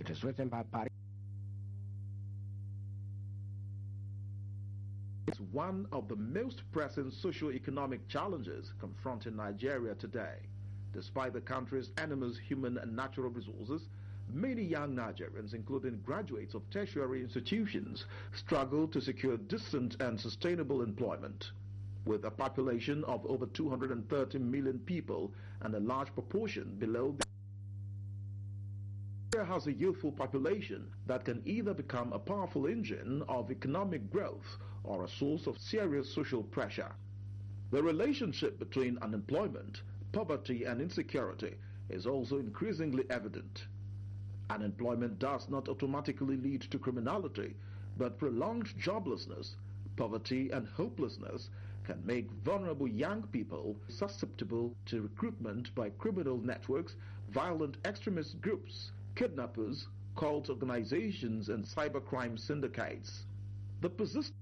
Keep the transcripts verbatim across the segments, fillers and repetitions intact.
It is written by Paris. It's one of the most pressing socio-economic challenges confronting Nigeria today. Despite the country's enormous human and natural resources, many young Nigerians, including graduates of tertiary institutions, struggle to secure decent and sustainable employment. With a population of over two hundred thirty million people and a large proportion below the Nigeria has a youthful population that can either become a powerful engine of economic growth or a source of serious social pressure. The relationship between unemployment, poverty and insecurity is also increasingly evident. Unemployment does not automatically lead to criminality, but prolonged joblessness, poverty and hopelessness can make vulnerable young people susceptible to recruitment by criminal networks, violent extremist groups, kidnappers, cult organizations and cybercrime syndicates. The persistent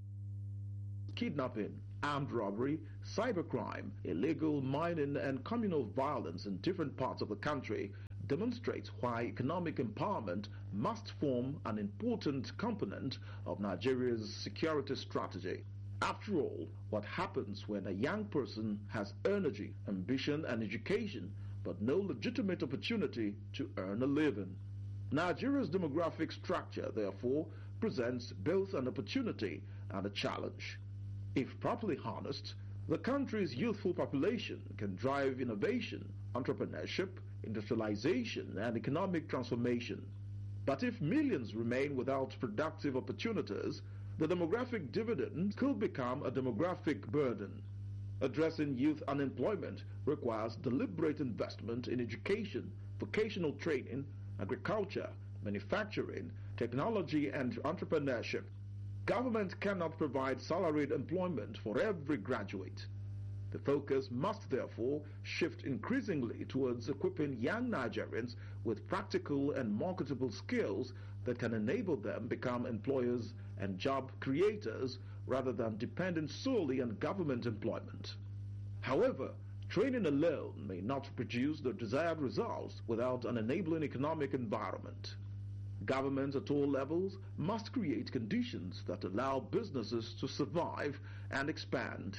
kidnapping, armed robbery, cybercrime, illegal mining and communal violence in different parts of the country demonstrates why economic empowerment must form an important component of Nigeria's security strategy. After all, what happens when a young person has energy, ambition and education but no legitimate opportunity to earn a living? Nigeria's demographic structure, therefore, presents both an opportunity and a challenge. If properly harnessed, the country's youthful population can drive innovation, entrepreneurship, industrialization, and economic transformation. But if millions remain without productive opportunities, the demographic dividend could become a demographic burden. Addressing youth unemployment requires deliberate investment in education, vocational training, agriculture, manufacturing, technology, and entrepreneurship. Government cannot provide salaried employment for every graduate. The focus must therefore shift increasingly towards equipping young Nigerians with practical and marketable skills that can enable them become employers and job creators rather than depending solely on government employment. However, training alone may not produce the desired results without an enabling economic environment. Governments at all levels must create conditions that allow businesses to survive and expand.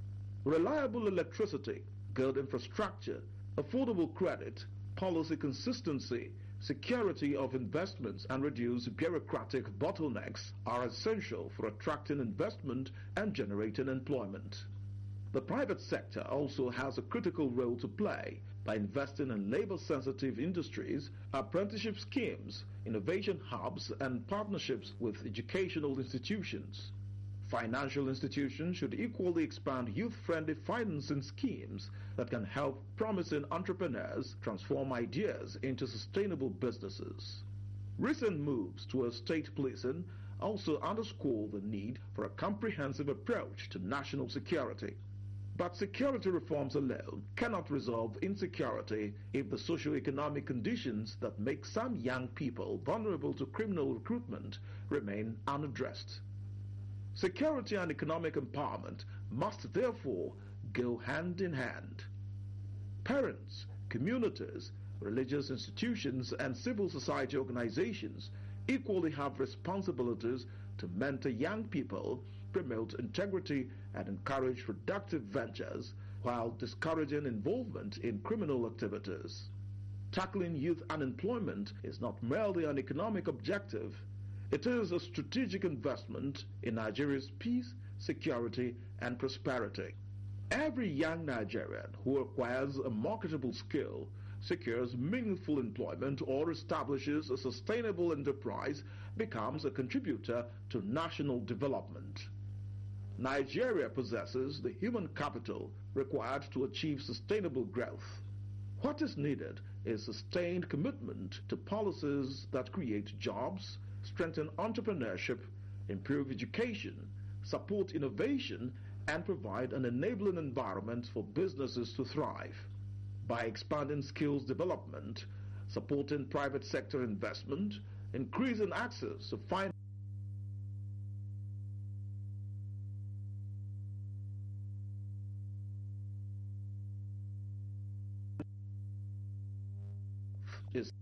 Reliable electricity, good infrastructure, affordable credit, policy consistency, security of investments and reduced bureaucratic bottlenecks are essential for attracting investment and generating employment. The private sector also has a critical role to play by investing in labor-sensitive industries, apprenticeship schemes, innovation hubs, and partnerships with educational institutions. Financial institutions should equally expand youth-friendly financing schemes that can help promising entrepreneurs transform ideas into sustainable businesses. Recent moves towards state policing also underscore the need for a comprehensive approach to national security. But security reforms alone cannot resolve insecurity if the socio-economic conditions that make some young people vulnerable to criminal recruitment remain unaddressed. Security and economic empowerment must therefore go hand in hand. Parents, communities, religious institutions, and civil society organizations equally have responsibilities to mentor young people, promote integrity, and encourage productive ventures while discouraging involvement in criminal activities. Tackling youth unemployment is not merely an economic objective. It is a strategic investment in Nigeria's peace, security, and prosperity. Every young Nigerian who acquires a marketable skill, secures meaningful employment, or establishes a sustainable enterprise becomes a contributor to national development. Nigeria possesses the human capital required to achieve sustainable growth. What is needed is sustained commitment to policies that create jobs, strengthen entrepreneurship, improve education, support innovation, and provide an enabling environment for businesses to thrive. By expanding skills development, supporting private sector investment, increasing access to finance, is